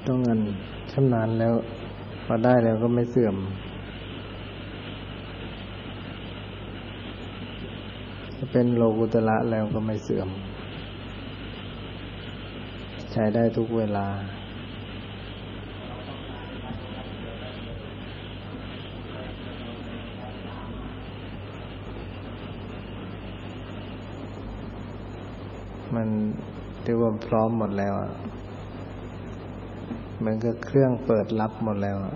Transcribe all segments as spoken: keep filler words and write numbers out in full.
ต้องงันชำนาญแล้วพอได้แล้วก็ไม่เสื่อมถ้าเป็นโลกุตระแล้วก็ไม่เสื่อมใช้ได้ทุกเวลามันเรียกว่าพร้อมหมดแล้วเหมือนกับเครื่องเปิดรับหมดแล้ว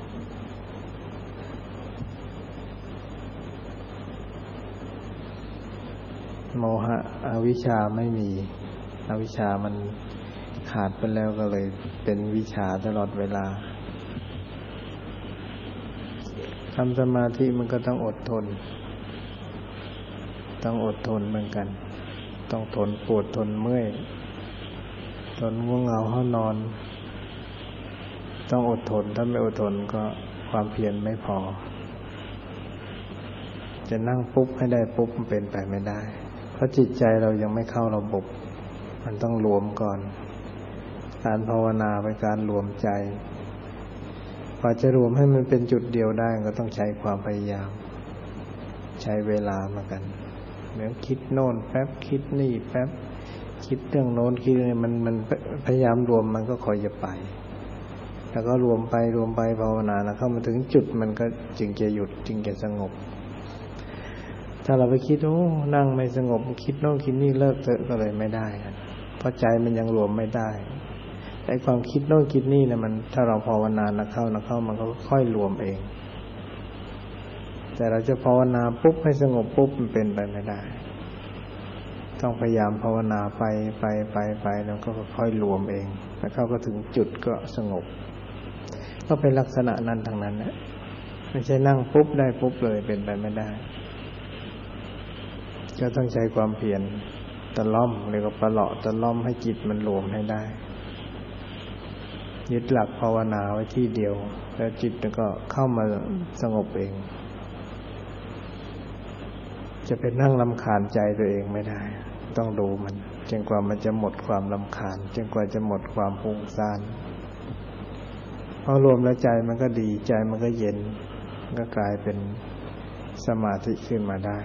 โมหะอวิชชาไม่มีอวิชชามันขาดไปแล้วก็เลยเป็นวิชาตลอดเวลาทำสมาธิมันก็ต้องอดทนต้องอดทนเหมือนกันต้องทนปวดทนเมื่อยทนง่วงเหงาห้านอนต้องอดทนถ้าไม่อดทนก็ความเพียรไม่พอจะนั่งปุ๊บให้ได้ปุ๊บมันเป็นไปไม่ได้เพราะจิตใจเรายังไม่เข้าระบบมันต้องรวมก่อนการภาวนาเป็นการรวมใจพอจะรวมให้มันเป็นจุดเดียวได้ก็ต้องใช้ความพยายามใช้เวลาเหมือนกันเหมือนคิดโน่นแป๊บคิดนี่แป๊บคิดเรื่องโน้นคิดนี่มันมันพยายามรวมมันก็ค่อยจะไปแล้วก็รวมไปรวมไปภาวนาแล้วเข้ามาถึงจุดมันก็จึงจะหยุดจึงจะสงบถ้าเราไปคิดโอ้นั่งไม่สงบคิดโน่นคิดนี่เลิกเถอะก็เลยไม่ได้กันเพราะใจมันยังรวมไม่ได้ไอ้ความคิดโน่นคิดนี่เนี่ยมันถ้าเราภาวนานะเข้านะเข้ามันก็ค่อยรวมเองแต่เราจะภาวนาปุ๊บให้สงบปุ๊บมันเป็นไปไม่ได้ต้องพยายามภาวนาไปไปไปไปแล้วก็ค่อยรวมเองแล้วเข้าก็ถึงจุดก็สงบก็เป็นลักษณะนั้นทั้งนั้นนะไม่ใช่นั่งปุ๊บได้ปุ๊บเลยเป็นไปไม่ได้ก็ต้องใช้ความเพียรตะล่อมหรือก็ประเลาะตะล่อมให้จิตมันรวมให้ได้ยึดหลักภาวนาไว้ที่เดียวแล้วจิตมันก็เข้ามาสงบเองจะเป็นนั่งรำคาญใจตัวเองไม่ได้ต้องดูมันจนกว่ามันจะหมดความรำคาญจนกว่าจะหมดความฟุ้งซ่านพอรวมแล้วใจมันก็ดีใจมันก็เย็นก็กลายเป็นสมาธิขึ้นมาได้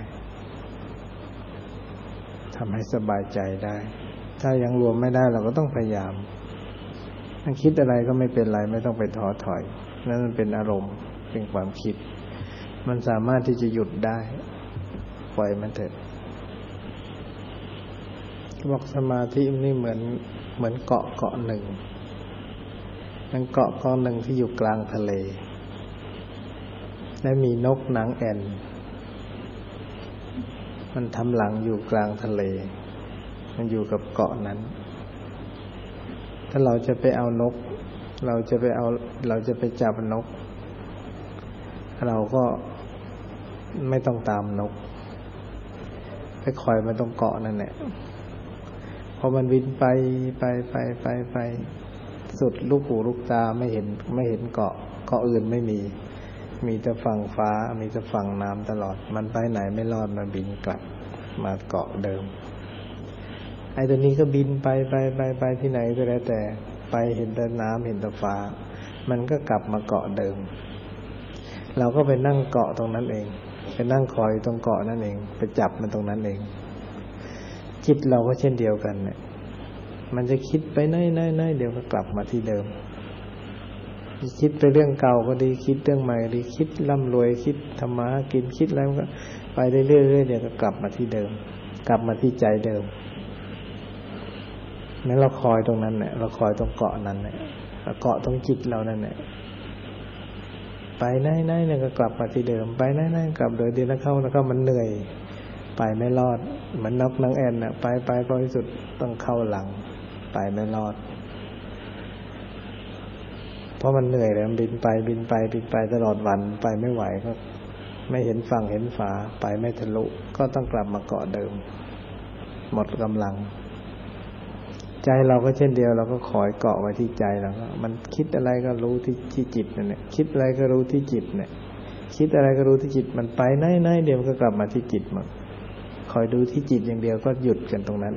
ทำให้สบายใจได้ถ้ายังรวมไม่ได้เราก็ต้องพยายามถ้าคิดอะไรก็ไม่เป็นไรไม่ต้องไปท้อถอยนั่นมันเป็นอารมณ์เป็นความคิดมันสามารถที่จะหยุดได้ปล่อยมันเถิดบอกสมาธินี่เหมือนเหมือนเกาะเกาะหนึ่งมันเกาะเกาะหนึ่งที่อยู่กลางทะเลและมีนกนางแอ่นมันทำหลังอยู่กลางทะเลมันอยู่กับเกาะนั้นถ้าเราจะไปเอานกเราจะไปเอาเราจะไปจับนกเราก็ไม่ต้องตามนกไปคอยมันตรงเกาะนั่นแหละพอมันบินไปไปไปไปไปสุดลูกหูลูกตาไม่เห็นไม่เห็นเกาะเกาะอื่นไม่มีมีแต่ฝั่งฟ้ามีแต่ฝั่งน้ำตลอดมันไปไหนไม่รอดมันบินกลับมาเกาะเดิมไอ้ตัวนี้ก็บินไปไปไปไปที่ไหนก็แล้วแต่ไปเห็นแต่น้ำเห็นแต่ฟ้ามันก็กลับมาเกาะเดิมเราก็ไปนั่งเกาะตรงนั้นเองไปนั่งคอยตรงเกาะนั่นเองไปจับมันตรงนั้นเองจิตเราก็เช่นเดียวกันเนี่ยมันจะคิดไปไหนไหนไหนเดี๋ยวก็กลับมาที่เดิมคิดไปเรื่องเก่าก็ดีคิดเรื่องใหม่ดีคิดร่ำรวยคิดทำมาหากินคิดอะไรมันก็ไปเรื่อยๆเดี๋ยวก็กลับมาที่เดิมกลับมาที่ใจเดิมนั้นเราคอยตรงนั้นเนี่ยเราคอยตรงเกาะนั้นเนี่ยเกาะตรงจิตเรานั่นเนี่ยไปไหนๆเนี่ยก็กลับมาที่เดิมไปไหนๆกลับโดยดีแล้วเข้าแล้วก็มันเหนื่อยไปไม่รอดเหมือนนกนางแอ่นน่ะไปไปพอที่สุดต้องเข้าหลังไปไม่รอดเพราะมันเหนื่อยเลยมันบินไปบินไปบินไปตลอดวันไปไม่ไหวก็ไม่เห็นฝั่งเห็นฝาไปไม่ทะลุก็ต้องกลับมาเกาะเดิมหมดกำลังใจเราก็เช่นเดียวเราก็คอยเกาะไว้ที่ใจเราก็มันคิดอะไรก็รู้ที่ที่จิตนั่นแหละคิดอะไรก็รู้ที่จิตเนี่ยคิดอะไรก็รู้ที่จิตมันไปไหนๆเดี๋ยวก็กลับมาที่จิตหมดคอยดูที่จิตอย่างเดียวก็หยุดกันตรงนั้น